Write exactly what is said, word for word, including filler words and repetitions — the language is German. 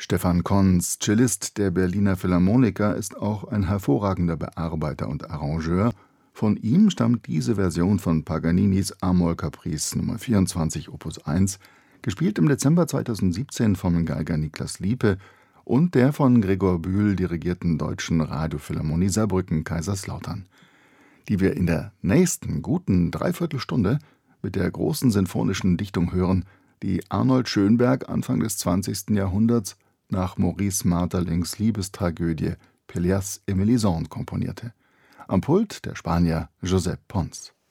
Stefan Kons, Cellist der Berliner Philharmoniker, ist auch ein hervorragender Bearbeiter und Arrangeur. Von ihm stammt diese Version von Paganinis A-Moll-Caprice Nummer vierundzwanzig Opus eins, gespielt im Dezember zweitausendsiebzehn vom Geiger Niklas Liepe und der von Gregor Bühl dirigierten Deutschen Radiophilharmonie Saarbrücken-Kaiserslautern, die wir in der nächsten guten Dreiviertelstunde mit der großen sinfonischen Dichtung hören, die Arnold Schönberg Anfang des zwanzigsten Jahrhunderts nach Maurice Maeterlinks Liebestragödie Pelléas et Mélisande komponierte. Am Pult der Spanier Josep Pons.